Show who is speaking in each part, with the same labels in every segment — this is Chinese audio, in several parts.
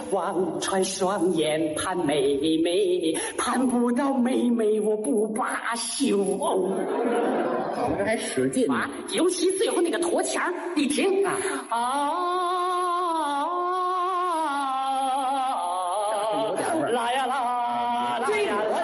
Speaker 1: 望穿双眼盼妹妹，盼不到妹妹我不罢休。
Speaker 2: 我们这还使劲
Speaker 1: 啊！尤其最后那个拖腔，你听啊来呀啦，来呀啦！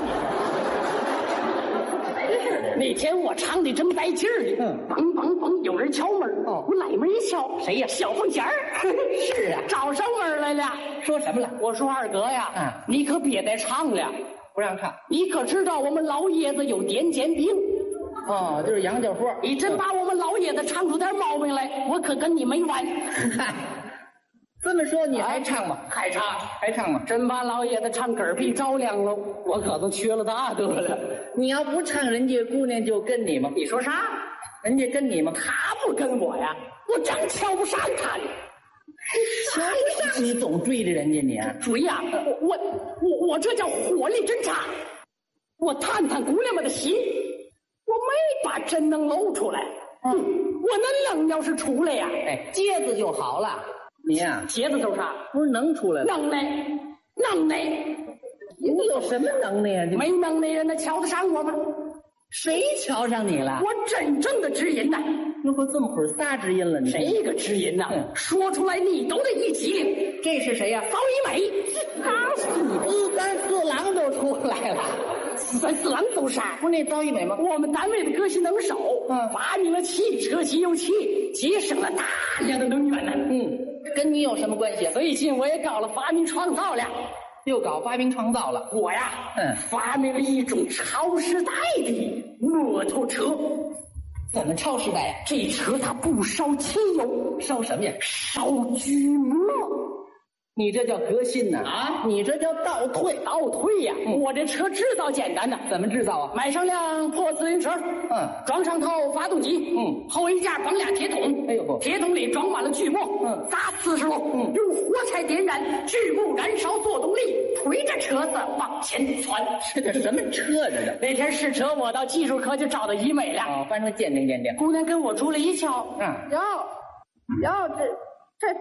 Speaker 1: 那天我唱的正带劲儿呢，梆梆梆，有人敲门哦，我来门一敲，谁呀？小凤姐儿。
Speaker 2: 是啊，
Speaker 1: 找上门来了。
Speaker 2: 说什么了？
Speaker 1: 我说二哥呀，你可别再唱了，
Speaker 2: 不让唱。
Speaker 1: 你可知道我们老爷子有癫痫病？
Speaker 2: 哦，就是杨家伙。
Speaker 1: 你真把我们老爷子唱出点毛病来，我可跟你没完。
Speaker 2: 这么说你还唱吗？
Speaker 1: 还唱，
Speaker 2: 还唱吗？
Speaker 1: 真把老爷子唱嗝屁着凉了，我可都缺了大德了。
Speaker 2: 你要不唱，人家姑娘就跟你吗？
Speaker 1: 你说啥？
Speaker 2: 人家跟你吗？
Speaker 1: 他不跟我呀，我正瞧不上他呢。
Speaker 2: 瞧不上你，总追着人家你啊？
Speaker 1: 追呀！我这叫火力侦察，我探探姑娘们的心。我没把真能露出来，我那能要是出来呀，
Speaker 2: 哎，接着就好了。你呀，
Speaker 1: 接着都啥？
Speaker 2: 不是能出来了？
Speaker 1: 能耐，能耐。
Speaker 2: 你有什么能耐呀？
Speaker 1: 没能耐人，那瞧得上我吗？
Speaker 2: 谁瞧上你了？
Speaker 1: 我真正的知音呐！
Speaker 2: 那不这么会儿仨知音了？你
Speaker 1: 这个知音呐，说出来你都得一激灵。
Speaker 2: 这是谁呀？
Speaker 1: 扫一美，
Speaker 2: 四三四郎都出来了。
Speaker 1: 四三四郎都啥？
Speaker 2: 不是那高一美吗？
Speaker 1: 我们单位的革新能手，发明了汽车机油器，节省了大量的能源呢。
Speaker 2: 跟你有什么关系？
Speaker 1: 最近我也搞了发明创造了。
Speaker 2: 又搞发明创造了。
Speaker 1: 我呀，发明了一种超时代的摩托车。
Speaker 2: 怎么超时代呀？
Speaker 1: 这车它不烧汽油，
Speaker 2: 烧什么呀？
Speaker 1: 烧锯末。
Speaker 2: 你这叫革新呐！
Speaker 1: 啊，
Speaker 2: 你这叫倒退。
Speaker 1: 倒退呀！我这车制造简单呐，
Speaker 2: 怎么制造啊？
Speaker 1: 买上辆破自行车，装上套发动机，后衣架绑俩铁桶，
Speaker 2: 哎呦，
Speaker 1: 铁桶里装满了锯末，砸40路，用火柴点燃，锯木燃烧做动力，推着车子往前窜。
Speaker 2: 这叫什么车？这叫
Speaker 1: 那天试车，我到技术科就找到一美了。
Speaker 2: 翻成鉴定鉴定。
Speaker 1: 姑娘跟我出来一瞧，
Speaker 2: 哟，这。